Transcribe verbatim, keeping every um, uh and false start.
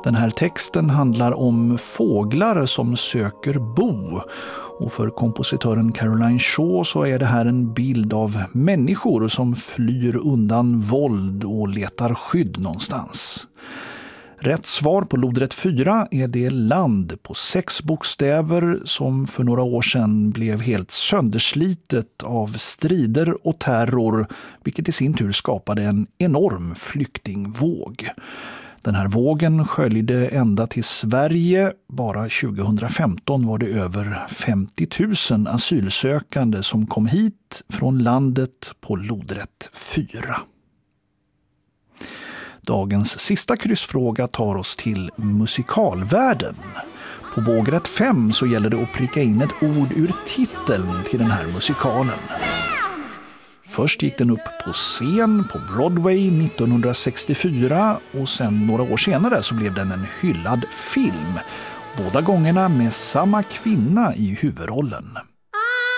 Den här texten handlar om fåglar som söker bo. Och för kompositören Caroline Shaw så är det här en bild av människor som flyr undan våld och letar skydd någonstans. Rätt svar på lodrätt fyra är det land på sex bokstäver som för några år sedan blev helt sönderslitet av strider och terror, vilket i sin tur skapade en enorm flyktingvåg. Den här vågen sköljde ända till Sverige. Bara tjugohundrafemton var det över femtio tusen asylsökande som kom hit från landet på lodrätt fyra. Dagens sista kryssfråga tar oss till musikalvärlden. På vågrätt fem så gäller det att pricka in ett ord ur titeln till den här musikalen. Först gick den upp på scen på Broadway nittonhundrasextiofyra och sen några år senare så blev den en hyllad film. Båda gångerna med samma kvinna i huvudrollen.